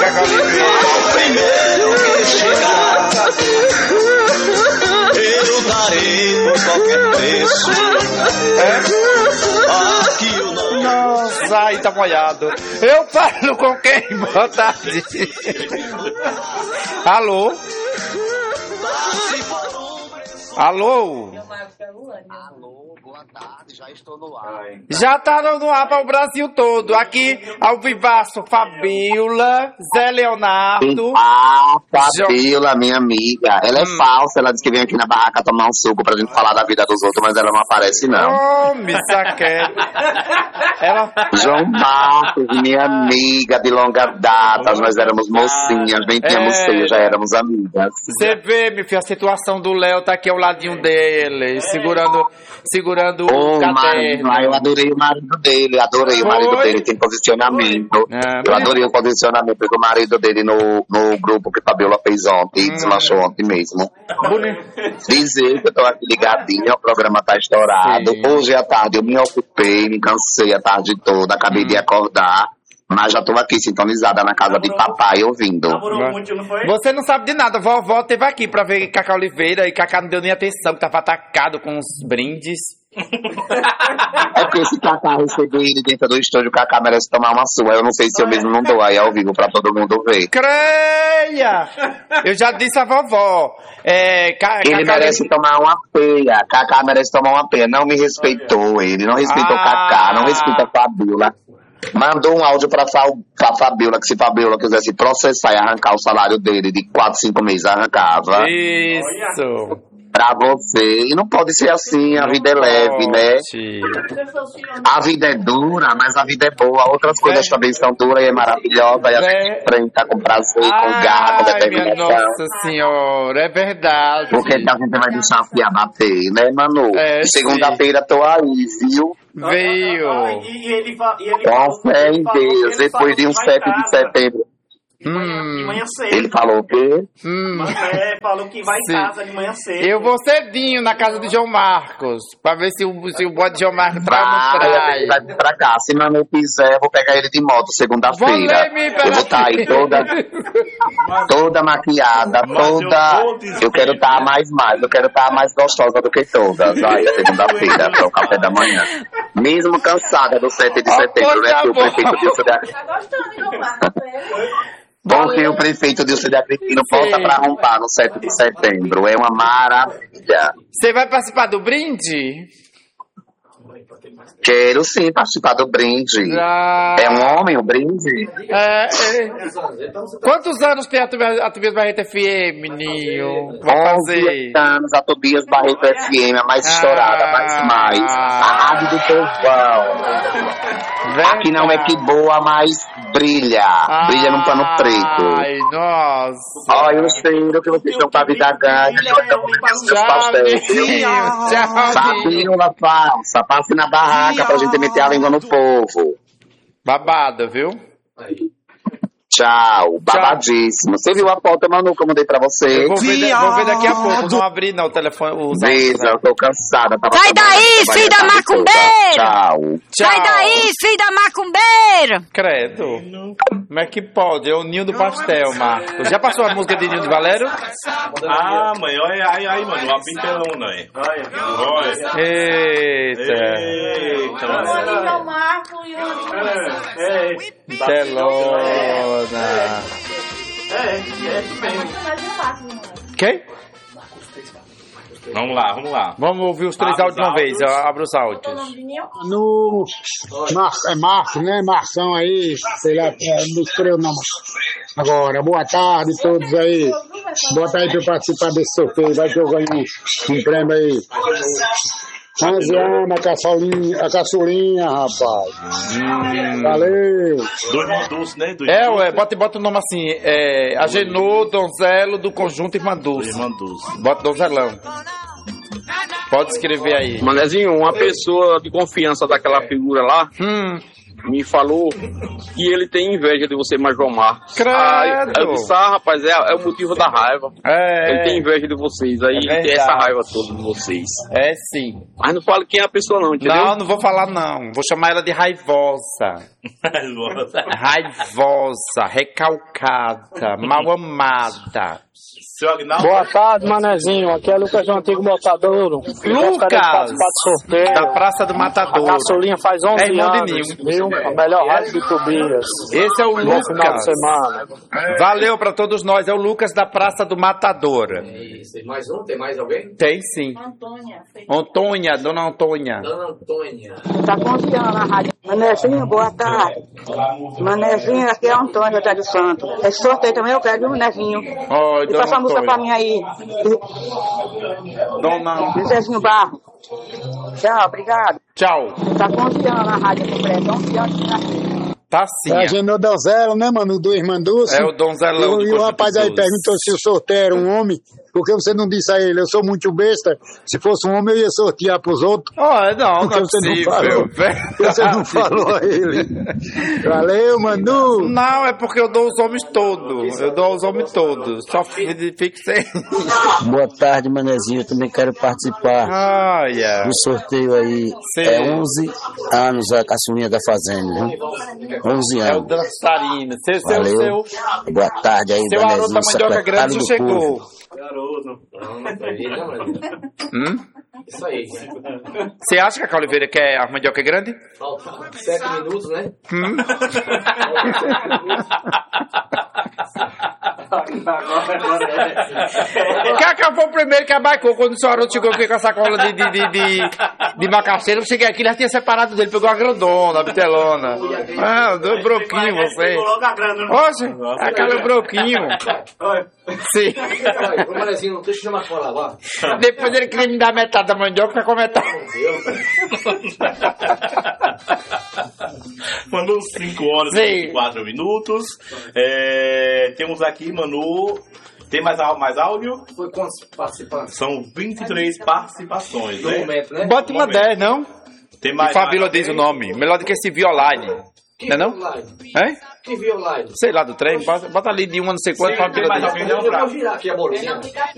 Cacau Oliveira. Primeiro que chegar, eu darei por qualquer preço. Aqui o nome. Nossa, aí tá molhado. Eu falo com quem? Boa tarde. Alô? Alô? Alô, boa tarde, já estou no ar. Já tá no ar para o Brasil todo. Aqui, ao vivaço, Fabiola, Zé Leonardo. Fabiola, minha amiga. Ela é falsa, ela disse que vem aqui na barraca tomar um suco pra gente falar da vida dos outros, mas ela não aparece, não. Oh, me saquei. Ela... João Marcos, minha amiga de longa data, nós éramos mocinhas, nem tínhamos seio, já éramos amigas. Você vê, meu filho, a situação do Léo tá aqui ao ladinho dele, segurando o caderno. Eu adorei o marido dele, o marido dele, tem posicionamento. Eu adorei o posicionamento do marido dele no grupo que Fabiola fez ontem, desmanchou ontem mesmo. Dizer que eu tô aqui ligadinha, o programa tá estourado. Sim. Hoje à tarde eu me ocupei, me cansei a tarde toda, acabei de acordar. Mas já tô aqui sintonizada na casa de papai ouvindo. Você não sabe de nada. Vovó teve aqui pra ver Cacau Oliveira e Cacá não deu nem atenção, que tava atacado com os brindes. É porque se Cacá receber ele dentro do estúdio, o Cacá merece tomar uma sua. Eu não sei se eu mesmo não dou aí ao vivo pra todo mundo ver. Creia! Eu já disse a vovó. Ele merece tomar uma peia. Cacá merece tomar uma peia. Não me respeitou ele, não respeitou Cacá, não respeita a Fabiola. Mandou um áudio pra Fabiola, que se Fabiola quisesse processar e arrancar o salário dele de 4, 5 meses, arrancava. Isso. Pra você. E não pode ser assim, a vida é leve, né? A vida é dura, mas a vida é boa. Outras coisas também são duras e é maravilhosa. E a gente enfrenta com prazer, com garra, com determinação. Nossa senhora, é verdade. Porque a gente vai deixar a fia bater, né, Manu? Segunda-feira tô aí, viu? Veio. Com fé em Deus, depois de um 7 de setembro. De manhã cedo. Ele falou o quê? Falou que vai em casa de manhã cedo. Eu vou cedinho na casa do João Marcos, pra ver se o bode de João Marcos traz ou não traz. Vai vir pra cá. Se Manu quiser, eu vou pegar ele de moto segunda-feira. Eu vou estar aí toda maquiada, Eu quero estar eu quero estar mais gostosa do que todas. Aí, segunda-feira, para o café da manhã. Mesmo cansada do 7 de setembro, né? Que o prefeito disse Tá gostando, João Marcos? Porque o prefeito de Ilse de Agripino volta para arrombar no 7 de setembro. É uma maravilha. Você vai participar do brinde? Quero sim participar do brinde. É um homem o brinde? Quantos anos tem a Tobias Barreto FM, menino? 11 anos, a Tobias Barreto FM, a mais estourada, mais. A rádio do povão. Aqui não é que boa, mas brilha. Brilha num pano preto. Ai, nossa. Olha o cheiro que vocês estão pra vida ganha. Fabiola falsa, passe na barraca pra gente meter a língua no povo. Babada, viu? Tchau, babadíssimo. Você viu a foto, Manu, que eu mandei pra você? Eu vou ver daqui a pouco, não abri não o telefone. Veja, eu tô cansada. Sai daí, filho da macumbeira! Tchau. Sai daí, filho da macumbeira! Credo. Como é que pode? É o Ninho do Pastel, Marcos. Já passou a música de Ninho do Valério? Mãe, olha aí, mano, a pintelona aí. Olha. Eita. O Marco e o... Pintelona. Quem? Vamos lá. Vamos ouvir os 3 áudios de uma vez. Abre os áudios. No Marcos, né? Marção aí, sei lá, não escreveu não. Agora, boa tarde a todos aí. Bota aí pra eu participar desse sorteio. Vai que eu ganho um prêmio aí. 11 anos, a caçulinha, rapaz. Valeu. Dois Mandus, né? Bota o nome assim. Agenor, Donzelo do Conjunto Irmã Dulce. Bota Donzelão. Pode escrever aí. Manezinho, uma pessoa de confiança daquela figura lá me falou que ele tem inveja de você, Major Marcos. Credo! Eu disse, rapaz, é o motivo da raiva. Ele tem inveja de vocês, aí ele tem essa raiva toda de vocês. É sim. Mas não fala quem é a pessoa não, entendeu? Não vou falar não. Vou chamar ela de raivosa. Raivosa, recalcada, mal amada. Boa tarde, manezinho. Aqui é Lucas do Antigo Matadouro. Lucas! Da Praça do Matadouro. A caçulinha faz 11 anos, viu? A melhor rádio de Tobias. Esse é o Lucas. Final de semana. Valeu pra todos nós. É o Lucas da Praça do Matadouro. Tem mais um? Tem mais alguém? Tem sim. Antônia, Dona Antônia. Dona Antônia. Tá confiando na rádio. Manezinho, boa tarde. Manezinho, aqui é a Antônia, tá de Santo. Esse sorteio também eu quero, viu, Manezinho? Oi, e passa a música pra mim aí. Dona... Zezinho Barro. Tchau, obrigado. Tchau. Tá confiando na rádio completa, 11 anos. Tá sim. É a Genô Donzela, né, mano? Do Irmanduce. É o Donzelão. E o rapaz aí perguntou se o sorteio era um homem. Por que você não disse a ele? Eu sou muito besta. Se fosse um homem, eu ia sortear pros outros. Não, porque não você é não falou. Você não falou a ele. Valeu, Manu. Não, é porque eu dou os homens todos. Eu dou os homens todos. Só fique sem. Boa tarde, Manezinho. Eu também quero participar do sorteio aí. Sim. É 11 anos a caçulinha da fazenda, viu? 11 anos. É o dançarino. Valeu. Boa tarde aí, seu Manezinho. Manezinho. Seu Mandioca Grande já chegou. Garoto. Não acredito, não, Isso aí. Você acha que a Cacau Oliveira quer a mandioca grande? Falta 7 minutos, né? Cacau foi o primeiro que abaicou quando o senhor Haroldo chegou aqui com a sacola de macaxeira. Eu cheguei aqui, ele já tinha separado dele, pegou a grandona, a bitelona. Deu broquinho você. Oxe, aquela broquinho. Sim. Ô, Manezinho, não deixa eu chamar fora lá. Depois ele queria me dar metade da mandioca pra comentar. Mandou 5 horas e 4 minutos. Temos aqui, Manu. Tem mais áudio? Foi quantos participantes? São 23 participações, No momento, né? Bota uma 10, não? Tem mais. E Fabíola diz o nome. Melhor do que esse Violine. Não é não? Hein? Que Violine? Sei lá, do trem. Bota ali de uma não sei quanto. Eu vou girar aqui a bolinha.